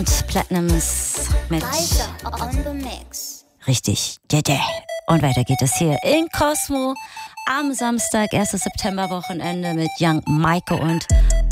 Platinums mit on the mix. richtig. Und weiter geht es hier in Cosmo am Samstag, 1. September Wochenende mit Young Maiko und